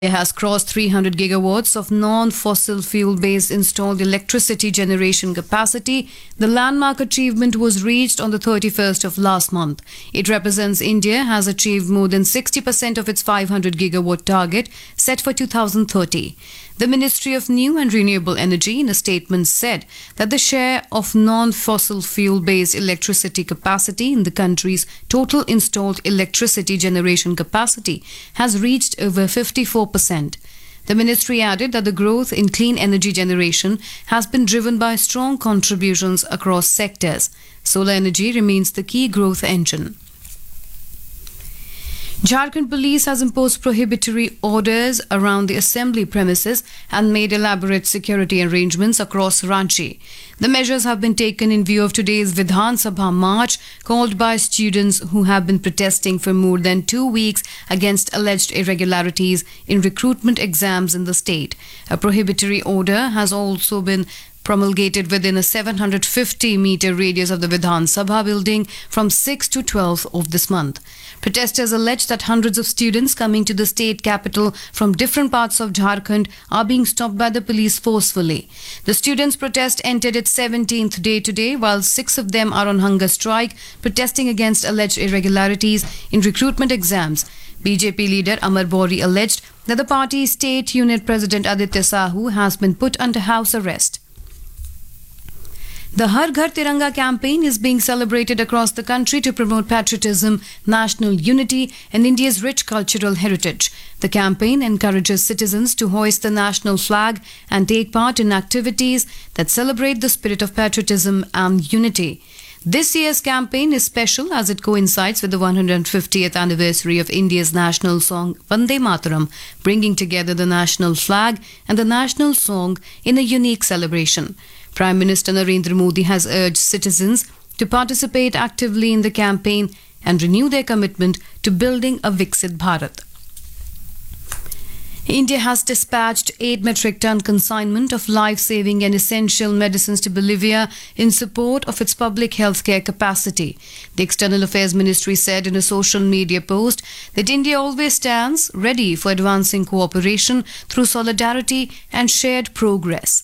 It has crossed 300 gigawatts of non-fossil fuel-based installed electricity generation capacity. The landmark achievement was reached on the 31st of last month. It represents India has achieved more than 60% of its 500 gigawatt target set for 2030. The Ministry of New and Renewable Energy in a statement said that the share of non-fossil fuel-based electricity capacity in the country's total installed electricity generation capacity has reached over 54%. The ministry added that the growth in clean energy generation has been driven by strong contributions across sectors. Solar energy remains the key growth engine. Jharkhand police has imposed prohibitory orders around the assembly premises and made elaborate security arrangements across Ranchi. The measures have been taken in view of today's Vidhan Sabha march called by students who have been protesting for more than 2 weeks against alleged irregularities in recruitment exams in the state. A prohibitory order has also been promulgated within a 750-meter radius of the Vidhan Sabha building from 6 to 12 of this month. Protesters allege that hundreds of students coming to the state capital from different parts of Jharkhand are being stopped by the police forcefully. The students' protest entered its 17th day today, while 6 of them are on hunger strike, protesting against alleged irregularities in recruitment exams. BJP leader Amar Bori alleged that the party's state unit president Aditya Sahu has been put under house arrest. The Har Ghar Tiranga campaign is being celebrated across the country to promote patriotism, national unity, and India's rich cultural heritage. The campaign encourages citizens to hoist the national flag and take part in activities that celebrate the spirit of patriotism and unity. This year's campaign is special as it coincides with the 150th anniversary of India's national song Vande Mataram, bringing together the national flag and the national song in a unique celebration. Prime Minister Narendra Modi has urged citizens to participate actively in the campaign and renew their commitment to building a Viksit Bharat. India has dispatched 8 metric ton consignment of life-saving and essential medicines to Bolivia in support of its public healthcare capacity. The External Affairs Ministry said in a social media post that India always stands ready for advancing cooperation through solidarity and shared progress.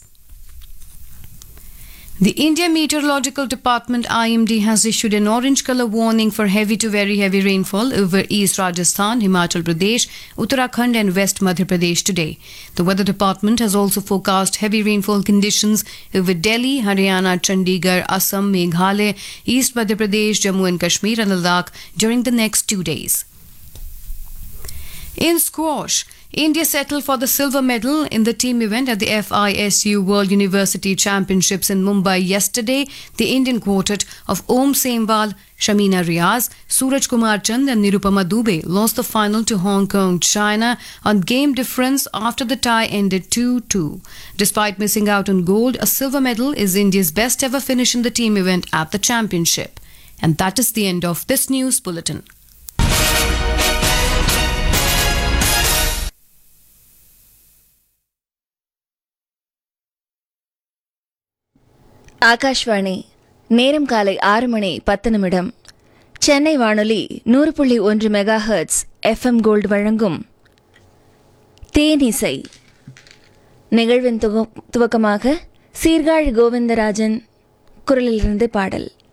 The India Meteorological Department IMD has issued an orange color warning for heavy to very heavy rainfall over East Rajasthan, Himachal Pradesh, Uttarakhand and West Madhya Pradesh today. The Weather Department has also forecast heavy rainfall conditions over Delhi, Haryana, Chandigarh, Assam, Meghalaya, East Madhya Pradesh, Jammu and Kashmir and Ladakh during the next 2 days. In squash, India settled for the silver medal in the team event at the FISU World University Championships in Mumbai yesterday. The Indian quartet of Om Sembal, Shamina Riaz, Suraj Kumar Chand and Nirupama Dubey lost the final to Hong Kong, China on game difference after the tie ended 2-2. Despite missing out on gold, a silver medal is India's best ever finish in the team event at the championship. And that is the end of this news bulletin. Akashvani நேரம் காலை 6 மணி 10 நிமிடம். சென்னை வானொலி 100.1 mega hertz FM gold வழங்கும் தேனிசை நிகழ்வின் துவக்கமாக சீர்காழி கோவிந்தராஜன் குரலிலிருந்து பாடல்.